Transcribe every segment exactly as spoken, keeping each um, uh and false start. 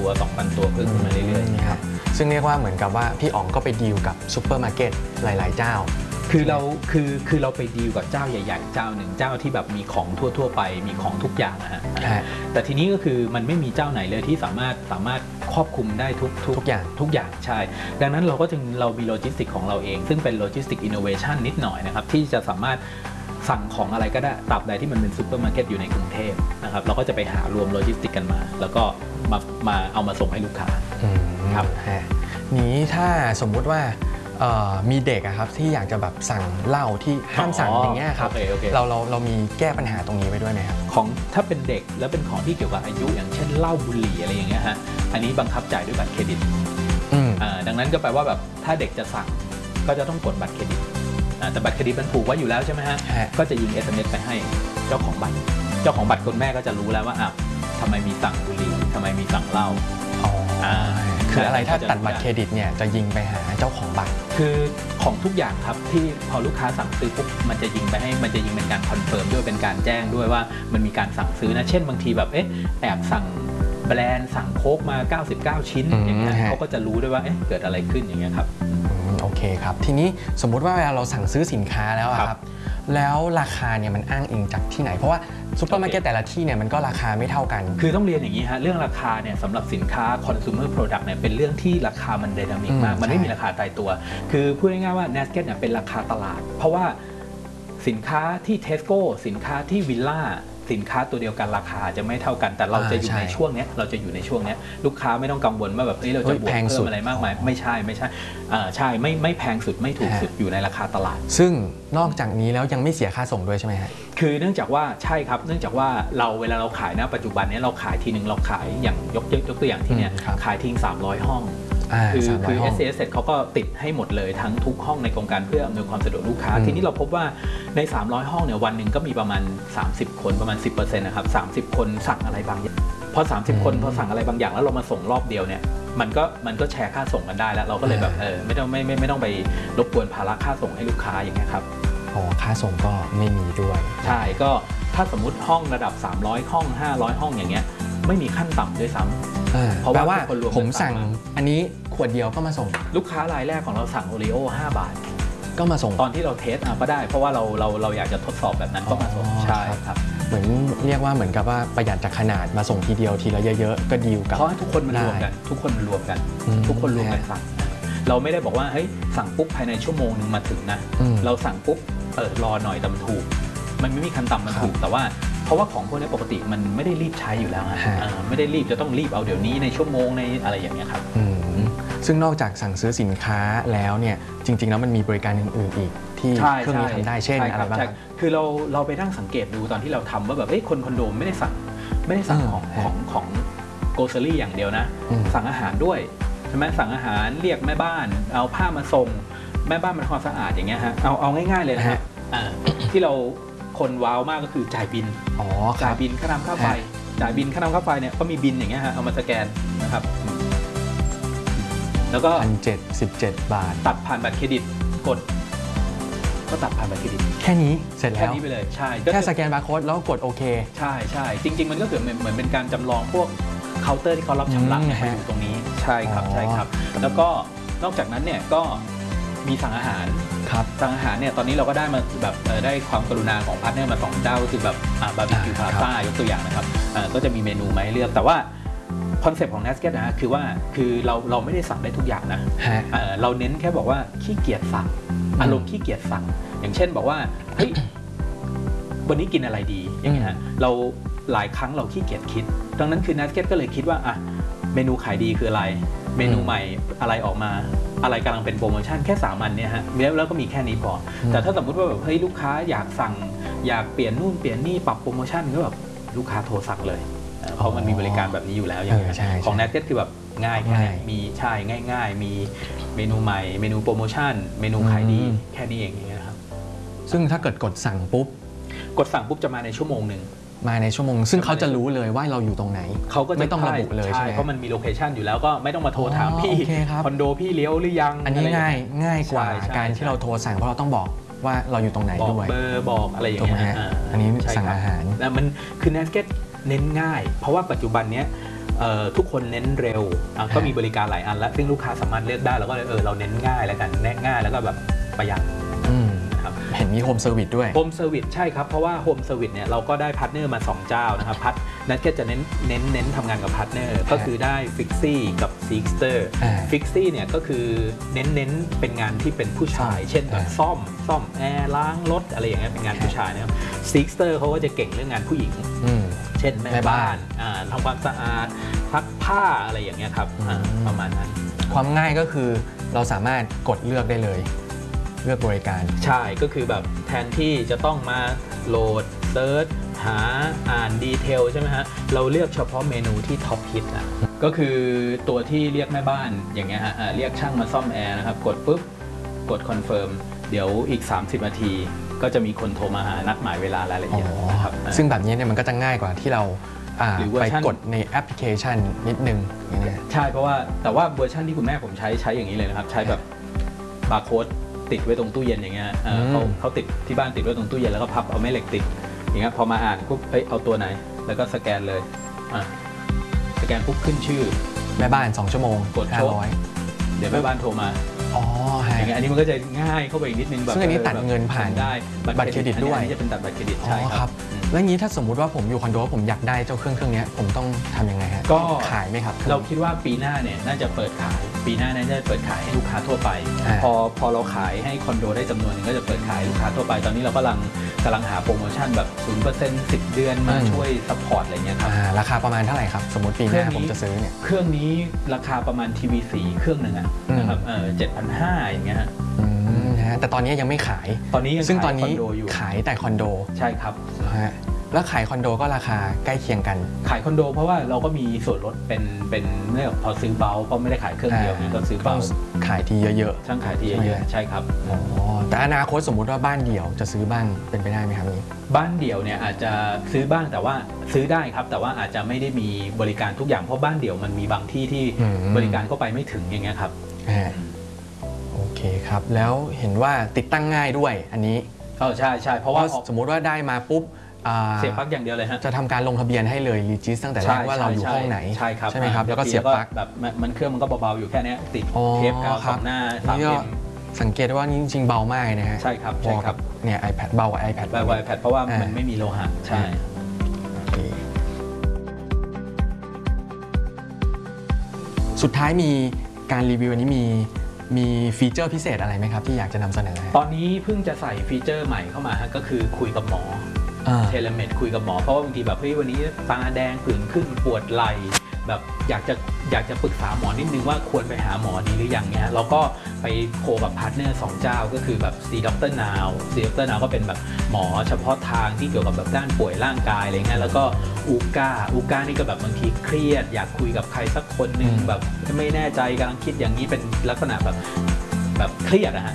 สองพัน ตัวเพิ่มขึ้นมาเรื่อยๆครับซึ่งเรียกว่าเหมือนกับว่าพี่อ๋องก็ไปดีลกับซูเปอร์มาร์เก็ตหลายๆเจ้าคือเราคือคือเราไปดีลกับเจ้าใหญ่ๆเจ้าหนึ่งเจ้าที่แบบมีของทั่วๆไปมีของทุกอย่างนะฮะแต่ทีนี้ก็คือมันไม่มีเจ้าไหนเลยที่สามารถสามารถครอบคลุมได้ทุกทุกอย่างทุกอย่างใช่ดังนั้นเราก็จึงเรามีโลจิสติกของเราเองซึ่งเป็นโลจิสติกอินโนเวชันนิดหน่อยนะครับที่จะสามารถสั่งของอะไรก็ได้ตราบใดที่มันเป็นซูเปอร์มาร์เก็ตอยู่ในกรุงเทพนะครับเราก็จะไปหารวมโลจิสติกกันมาแล้วก็มามาเอามาส่งให้ลูกค้าครับนี้ถ้าสมมุติว่ามีเด็กครับที่อยากจะแบบสั่งเหล้าที่ห้ามสั่งอย่างเงี้ยครับเราเราเรามีแก้ปัญหาตรงนี้ไว้ด้วยไหมครับของถ้าเป็นเด็กแล้วเป็นของที่เกี่ยวกับอายุอย่างเช่นเหล้าบุหรี่อะไรอย่างเงี้ยฮะอันนี้บังคับจ่ายด้วยบัตรเครดิตดังนั้นก็แปลว่าแบบถ้าเด็กจะสั่งก็จะต้องกดบัตรเครดิตแต่บัตรเครดิตมันผูกไว้อยู่แล้วใช่ไหมฮะก็จะยิง เอส เอ็ม เอส ไปให้เจ้าของบัตรเจ้าของบัตรคนแม่ก็จะรู้แล้วว่าอ่ะทำไมมีสั่งบุหรี่ทำไมมีสั่งเหล้าคืออะไรถ้าตัดบัตรเครดิตเนี่ยจะยิงไปหาเจ้าของบัตรคือของทุกอย่างครับที่พอลูกค้าสั่งซื้อปุ๊บมันจะยิงไปให้มันจะยิงเป็นการคอนเฟิร์มด้วยเป็นการแจ้งด้วยว่ามันมีการสั่งซื้อนะเช่นบางทีแบบเอ๊ะแอบสั่งแบรนด์สั่งโค้กมาเก้าสิบเก้าชิ้นอย่างเงี้ยเขาก็จะรู้ด้วยว่าเอ๊ะเกิดอะไรขึ้นอย่างเงี้ยครับโอเคครับทีนี้สมมุติว่าเวลาเราสั่งซื้อสินค้าแล้วครับแล้วราคาเนี่ยมันอ้างอิงจากที่ไหนเพราะว่าซุปเปอร์มาร์เก็ตแต่ละที่เนี่ยมันก็ราคาไม่เท่ากันคือต้องเรียนอย่างนี้ฮะเรื่องราคาเนี่ยสำหรับสินค้า consumer product เนี่ยเป็นเรื่องที่ราคามันไดนามิกมากมันไม่มีราคาตายตัวคือพูดง่ายๆว่า Nesket เนี่ยเป็นราคาตลาดเพราะว่าสินค้าที่ Tesco สินค้าที่วิลล่าสินค้าตัวเดียวกันราคาจะไม่เท่ากันแต่เราจะอยู่ในช่วงนี้เราจะอยู่ในช่วงนี้ลูกค้าไม่ต้องกังวลว่าแบบเฮ้ยเราจะบวกเพิ่มอะไรมากมายไม่ใช่ไม่ใช่ใช่ไม่ไม่แพงสุดไม่ถูกสุดอยู่ในราคาตลาดซึ่งนอกจากนี้แล้วยังไม่เสียค่าส่งด้วยใช่ไหมฮะคือเนื่องจากว่าใช่ครับเนื่องจากว่าเราเวลาเราขายนะปัจจุบันนี้เราขายทีหนึ่งเราขายอย่างยกยกตัวอย่างที่เนี่ยขายทิ้งสามร้อยห้องคือคือ เอส เอ เอส เขาก็ติดให้หมดเลยทั้งทุกห้องในโครงการเพื่ออำนวยความสะดวกลูกค้าทีนี้เราพบว่าในสามร้อยห้องเนี่ยวันหนึ่งก็มีประมาณสามสิบคนประมาณ สิบเปอร์เซ็นต์ นะครับสามสิบคนสั่งอะไรบางอย่างพอสามสิบคนพอสั่งอะไรบางอย่างแล้วเรามาส่งรอบเดียวเนี่ยมันก็มันก็แชร์ค่าส่งกันได้แล้วเราก็เลยแบบเออไม่ต้องไม่ไม่ไม่ต้องไปรบกวนภาระค่าส่งให้ลูกค้าอย่างเงี้ยครับอ๋อค่าส่งก็ไม่มีด้วยใช่ก็ถ้าสมมุติห้องระดับสามร้อยห้องห้าร้อยห้องอย่างเงี้ยไม่มีขั้นต่ำด้วยซ้ำเพราะว่าผมสั่งอันนี้ขวดเดียวก็มาส่งลูกค้ารายแรกของเราสั่งโอรีโอห้าบาทก็มาส่งตอนที่เราเทสก็ได้เพราะว่าเราเราเราอยากจะทดสอบแบบนั้นก็มาส่งใช่ครับเหมือนเรียกว่าเหมือนกับว่าประหยัดจากขนาดมาส่งทีเดียวทีละเยอะๆก็ดีลกับเพราะทุกคนมันรวมกันทุกคนมันรวมกันทุกคนรวมกันสั่งเราไม่ได้บอกว่าเฮ้ยสั่งปุ๊บภายในชั่วโมงนึงมาถึงนะเราสั่งปุ๊บเออรอหน่อยแต่มันถูกมันไม่มีขั้นต่ำมันถูกแต่ว่าเพราะว่าของพวกนี้ปกติมันไม่ได้รีบใช้อยู่แล้วฮะไม่ได้รีบจะต้องรีบเอาเดี๋ยวนี้ในชั่วโมงในอะไรอย่างเงี้ยครับซึ่งนอกจากสั่งซื้อสินค้าแล้วเนี่ยจริงๆแล้วมันมีบริการอื่นๆอีกที่เครื่องนี้ทำได้เช่นอะไรบ้างคือเราเราไปนั่งสังเกตดูตอนที่เราทำว่าแบบเอ้ยคนคอนโดไม่ได้สั่งไม่ได้สั่งของของของโกลเซอรี่อย่างเดียวนะสั่งอาหารด้วยใช่ไหมสั่งอาหารเรียกแม่บ้านเอาผ้ามาส่งแม่บ้านมันความสะอาดอย่างเงี้ยฮะเอาเอาง่ายๆเลยนะครับที่เราคนว้าวมากก็คือจ่ายบินจ่ายบินค่าน้ำค่าไฟจ่ายบินค่าน้ำค่าไฟเนี่ยก็มีบินอย่างเงี้ยฮะเอามาสแกนนะครับแล้วก็พันเจ็ดสิบเจ็ดบาทตัดผ่านบัตรเครดิตกดก็ตัดผ่านบัตรเครดิตแค่นี้เสร็จแล้วแค่นี้ไปเลยใช่แค่สแกนบาร์โค้ดแล้วกดโอเคใช่ใช่จริงๆมันก็เหมือนเหมือนเป็นการจำลองพวกเคาน์เตอร์ที่เขารับชำระมาอยู่ตรงนี้ใช่ครับใช่ครับแล้วก็นอกจากนั้นเนี่ยก็มีสั่งอาหารครับสั่งอาหารเนี่ยตอนนี้เราก็ได้มาแบบได้ความกรุณาของพาร์ทเนอร์มาสองเจ้าก็คือแบบบาร์บีคิวพาซ่ายกตัวอย่างนะครับก็จะมีเมนูมาให้เลือกแต่ว่าคอนเซปต์ของ Nesket นะคือว่าคือเราเราไม่ได้สั่งได้ทุกอย่างนะเราเน้นแค่บอกว่าขี้เกียจสั่งอารมณ์ขี้เกียจสั่งอย่างเช่นบอกว่าเฮ้ยวันนี้กินอะไรดีอย่างเงี้ยเราหลายครั้งเราขี้เกียจคิดดังนั้นคือ Nesket ก็เลยคิดว่าอ่ะเมนูขายดีคืออะไรเมนูใหม่อะไรออกมาอะไรกำลังเป็นโปรโมชั่นแค่สามอันเนี่ยฮะแล้วก็มีแค่นี้พอแต่ถ้าสมมุติว่าแบบเฮ้ยลูกค้าอยากสั่งอยากเปลี่ยนนู่นเปลี่ยนนี่ปรับโปรโมชั่นก็แบบลูกค้าโทรสั่งเลยเพราะมันมีบริการแบบนี้อยู่แล้วอย่างของ Nesket คือแบบง่ายแค่นี้มีใช่ง่ายๆมีเมนูใหม่เมนูโปรโมชั่นเมนูขายดีแค่นี้เองอย่างเงี้ยครับซึ่งถ้าเกิดกดสั่งปุ๊บกดสั่งปุ๊บจะมาในชั่วโมงหนึ่งมาในชั่วโมงซึ่งเขาจะรู้เลยว่าเราอยู่ตรงไหนเขาก็ไม่ต้องระบุเลยใช่ไหมเพราะมันมีโลเคชันอยู่แล้วก็ไม่ต้องมาโทรถามพี่คอนโดพี่เลี้ยวหรือยังอันนี้ง่ายง่ายกว่าการที่เราโทรสั่งเพราะเราต้องบอกว่าเราอยู่ตรงไหนด้วยบอกเบอร์บอกอะไรอย่างเงี้ยอันนี้สั่งอาหารแล้วมันคือ Nesket เน้นง่ายเพราะว่าปัจจุบันนี้ทุกคนเน้นเร็วก็มีบริการหลายอันแล้วซึ่งลูกค้าสามารถเลือกได้เราก็เลยเออเราเน้นง่ายแล้วกันแน่ง่ายแล้วก็แบบประหยัดนะครับเห็นมีโฮมเซอร์วิสด้วยโฮมเซอร์วิสใช่ครับเพราะว่าโฮมเซอร์วิสเนี่ยเราก็ได้พาร์ทเนอร์มาสองเจ้านะครับพัทนัทก็จะเน้นเน้นเน้นทำงานกับพาร์ทเนอร์ก็คือได้ฟิกซี่กับซิกสเตอร์ฟิกซี่เนี่ยก็คือเน้นเน้นเป็นงานที่เป็นผู้ชายเช่นแบบซ่อมซ่อมแอร์ล้างรถอะไรอย่างเงี้ยเป็นงานผู้ชายนะครับซิกสเตอร์เขาก็จะเก่งเรื่องงานผู้หญิงเช่นแม่บ้านทำความสะอาดซักผ้าอะไรอย่างเงี้ยครับประมาณนั้นความง่ายก็คือเราสามารถกดเลือกได้เลยเลือกบริการใช่ก็คือแบบแทนที่จะต้องมาโหลดเซิร์ชหาอ่านดีเทลใช่ไหมฮะเราเลือกเฉพาะเมนูที่ท็อปฮิตอ่ะก็คือตัวที่เรียกแม่บ้านอย่างเงี้ยฮะเรียกช่างมาซ่อมแอร์นะครับกดปุ๊บกดคอนเฟิร์มเดี๋ยวอีกสามสิบนาทีก็จะมีคนโทรมาหานัดหมายเวลารายละเอียดนะครับซึ่งแบบนี้เนี่ยมันก็จะง่ายกว่าที่เราไปกดในแอปพลิเคชันนิดนึงใช่เพราะว่าแต่ว่าเวอร์ชันที่คุณแม่ผมใช้ใช้อย่างนี้เลยนะครับใช้แบบบาร์โค้ดติดไว้ตรงตู้เย็นอย่างเงี้ยเขาเขาติดที่บ้านติดไว้ตรงตู้เย็นแล้วก็พับเอาแม่เหล็กติดอย่างเงี้ยพอมาอ่านปุ๊บเอ้ยเอาตัวไหนแล้วก็สแกนเลยอ่ะสแกนปุ๊บขึ้นชื่อแม่บ้านสองชั่วโมงกดห้าร้อยเดี๋ยวแม่บ้านโทรมาอ๋ออย่างเงี้ยอันนี้มันก็จะง่ายเข้าไปอีกนิดนึงแบบซึ่งอันนี้ตัดเงินผ่านได้บัตรเครดิตด้วยอันนี้จะเป็นตัดบัตรเครดิตใช่ครับแล้วงี้ถ้าสมมุติว่าผมอยู่คอนโดผมอยากได้เจ้าเครื่องเครื่องนี้ผมต้องทำยังไงฮะก็ขายไหมครับเราคิดว่าปีหน้าเนี่ยน่าจะเปิดขายปีหน้าน่าจะเปิดขายให้ลูกค้าทั่วไปพอพอเราขายให้คอนโดได้จำนวนนึงก็จะเปิดขายลูกค้าทั่วไปตอนนี้เรากำลังกำลังหาโปรโมชั่นแบบ ศูนย์เปอร์เซ็นต์ สิบ เดือนมาช่วยซัพพอร์ตอะไรเงี้ยครับราคาประมาณเท่าไหร่ครับสมมติปีหน้าผมจะซื้อเนี่ยเครื่องนี้ราคาประมาณทีวีสีเครื่องหนึ่งนะครับเออเจ็ดพันห้าอย่างเงี้ยแต่ตอนนี้ยังไม่ขายตอนนี้ซึ่งตอนนี้ขายแต่คอนโดใช่ครับแล้วขายคอนโดก็ราคาใกล้เคียงกันขายคอนโดเพราะว่าเราก็มีส่วนลดเป็นเป็นเรื่องพอซื้อเบาเพราะไม่ได้ขายเครื่องเดียวนี่ก็ซื้อเบาขายทีเยอะๆช่างขายทีเยอะๆใช่ครับอ๋อแต่อนาคตสมมุติว่าบ้านเดี่ยวจะซื้อบ้างเป็นไปได้ไหมครับนี้บ้านเดี่ยวเนี่ยอาจจะซื้อบ้างแต่ว่าซื้อได้ครับแต่ว่าอาจจะไม่ได้มีบริการทุกอย่างเพราะบ้านเดี่ยวมันมีบางที่ที่บริการก็ไปไม่ถึงอย่างเงี้ยครับโอเคครับแล้วเห็นว่าติดตั้งง่ายด้วยอันนี้เออใช่ใช่เพราะว่าสมมุติว่าได้มาปุ๊บเสียบปลั๊กอย่างเดียวเลยฮะจะทำการลงทะเบียนให้เลยรีจิสตั้งแต่แรกว่าเราอยู่ห้องไหนใช่ครับใช่ไหมครับแล้วก็เสียบปลั๊กแบบมันเครื่องมันก็เบาๆอยู่แค่นี้ติดเทปกาวสองหน้าสามเอ็มสังเกตว่านี่จริงๆเบามากนะฮะใช่ครับใช่ครับเนี่ย iPad เบากว่า iPad เบากว่า iPad เพราะว่ามันไม่มีโลหะใช่สุดท้ายมีการรีวิวอันนี้มีมีฟีเจอร์พิเศษอะไรไหมครับที่อยากจะนำเสนอตอนนี้เพิ่งจะใส่ฟีเจอร์ใหม่เข้ามาก็คือคุยกับหมอเทเลเมดคุยกับหมอเพราะว่าบางทีแบบเฮ้ยวันนี้ตาแดงผื่นขึ้นปวดไหล่แบบอยากจะอยากจะปรึกษาหมอนิดนึงว่าควรไปหาหมอดีหรือยังเนี่ยเราก็ไปโคกับพาร์ทเนอร์สองเจ้าก็คือแบบ ซี ด็อกเตอร์ นาว ซี ด็อกเตอร์ นาว ก็เป็นแบบหมอเฉพาะทางที่เกี่ยวกับแบบด้านป่วยร่างกายอะไรเงี้ยแล้วก็อูก้าอูก้านี่ก็แบบบางทีเครียดอยากคุยกับใครสักคนนึงแบบไม่แน่ใจกำลังคิดอย่างนี้เป็นลักษณะแบบแบบเครียดอะฮะ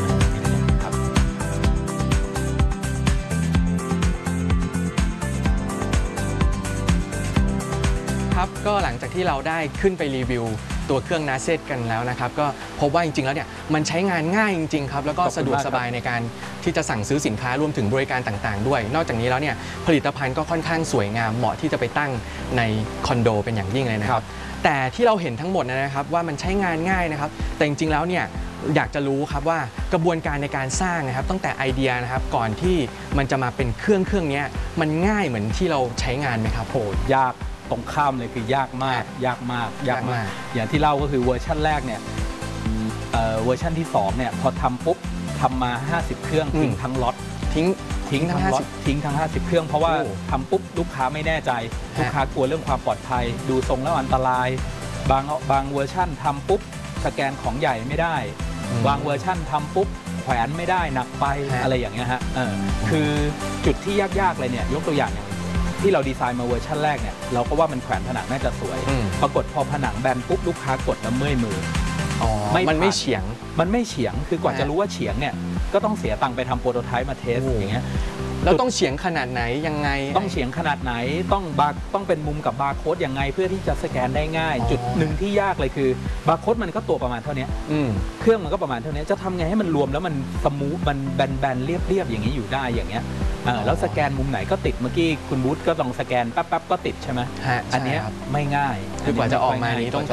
ก็หลังจากที่เราได้ขึ้นไปรีวิวตัวเครื่อง นาเซต กันแล้วนะครับก็พบว่าจริงๆแล้วเนี่ยมันใช้งานง่ายจริงๆครับแล้วก็สะดวกสบายในการที่จะสั่งซื้อสินค้ารวมถึงบริการต่างๆด้วยนอกจากนี้แล้วเนี่ยผลิตภัณฑ์ก็ค่อนข้างสวยงามเหมาะที่จะไปตั้งในคอนโดเป็นอย่างยิ่งเลยนะครับแต่ที่เราเห็นทั้งหมดนะครับว่ามันใช้งานง่ายนะครับแต่จริงๆแล้วเนี่ยอยากจะรู้ครับว่ากระบวนการในการสร้างนะครับตั้งแต่ไอเดียนะครับก่อนที่มันจะมาเป็นเครื่องเครื่องนี้มันง่ายเหมือนที่เราใช้งานไหมครับโหยากตรงข้ามเลยคือยากมากยากมากยากมากอย่างที่เล่าก็คือเวอร์ชันแรกเนี่ยเวอร์ชันที่สองเนี่ยพอทำปุ๊บทำมาห้าสิบเครื่องทิ้งทั้งล็อตทิ้งทิ้งทั้งล็อตทิ้งทั้งห้าสิบเครื่องเพราะว่าทำปุ๊บลูกค้าไม่แน่ใจลูกค้ากลัวเรื่องความปลอดภัยดูทรงแล้วอันตรายบางบางเวอร์ชันทำปุ๊บสแกนของใหญ่ไม่ได้บางเวอร์ชันทำปุ๊บแขวนไม่ได้หนักไปอะไรอย่างเงี้ยฮะคือจุดที่ยากๆเลยเนี่ยยกตัวอย่างอย่างที่เราดีไซน์มาเวอร์ชันแรกเนี่ยเราก็ว่ามันแขวนผนังน่าจะสวยปรากฏพอผนังแบนปุ๊บลูกค้ากดแล้วเมื่อยมือมันไม่เฉียงมันไม่เฉียงคือกว่าจะรู้ว่าเฉียงเนี่ยก็ต้องเสียตังค์ไปทำโปรโตไทป์มาเทสอย่างเงี้ยแล้วต้องเฉียงขนาดไหนยังไงต้องเฉียงขนาดไหนต้องบาร์ต้องเป็นมุมกับบาร์โค้ดยังไงเพื่อที่จะสแกนได้ง่ายจุดหนึ่งที่ยากเลยคือบาร์โค้ดมันก็ตัวประมาณเท่านี้เครื่องมันก็ประมาณเท่านี้จะทำไงให้มันรวมแล้วมันสมูทมันแบนๆเรียบๆอย่างนี้อยู่ได้อย่างเงี้ยอ่าแล้วสแกนมุมไหนก็ติดเมื่อกี้คุณบูธก็ลองสแกนปั๊บๆก็ติดใช่ไหมฮะอันเนี้ยใช่ครับไม่ง่ายคือกว่าจะออกมานี้ต้อง